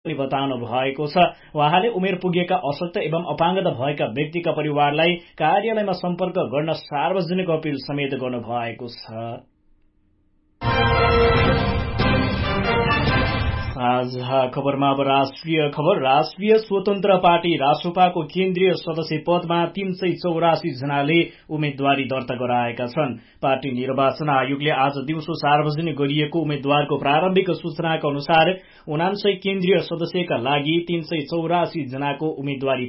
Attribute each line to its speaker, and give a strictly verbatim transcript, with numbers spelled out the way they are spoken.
Speaker 1: बताउनु भएको छ। उहाँले उमेर पुगेका अशक्त एवं अपाङ्गता भएका व्यक्तिका परिवारलाई कार्यालयमा सम्पर्क गर्न सार्वजनिक अपील समेत गर्नु भएको छ। साझा खबरमा अब राष्ट्रिय खबर। राष्ट्रिय स्वतन्त्र पार्टी रासोपाको केन्द्रीय सदस्य पदमा तीन सय चौरासी जनाले उम्मेद्वारी दर्ता गराएका छन्। पार्टी निर्वाचन आयोगले आज दिउँसो सार्वजनिक गरिएको उम्मेद्वारको प्रारम्भिक सूचनाका अनुसार उनान्सय केन्द्रीय सदस्यका लागि तीन सय चौरासी जनाको उम्मेद्वारी